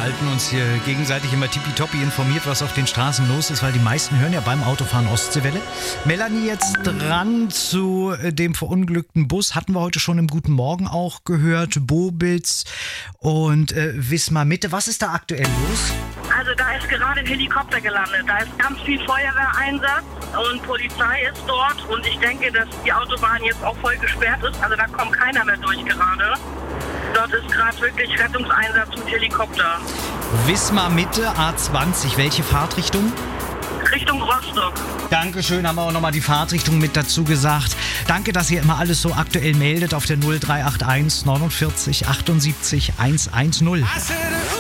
halten uns hier gegenseitig immer tippitoppi informiert, was auf den Straßen los ist, weil die meisten hören ja beim Autofahren Ostseewelle. Melanie, jetzt dran zu dem verunglückten Bus. Hatten wir heute schon im Guten Morgen auch gehört. Bobitz und Wismar Mitte. Was ist da aktuell los? Also da ist gerade ein Helikopter gelandet. Da ist ganz viel Feuerwehreinsatz und Polizei ist dort. Und ich denke, dass die Autobahn jetzt auch voll gesperrt ist. Also da kommt keiner mehr durch gerade. Dort ist gerade wirklich Rettungseinsatz mit Helikopter. Wismar Mitte, A20. Welche Fahrtrichtung? Richtung Rostock. Dankeschön, haben wir auch nochmal die Fahrtrichtung mit dazu gesagt. Danke, dass ihr immer alles so aktuell meldet auf der 0381 49 78 110.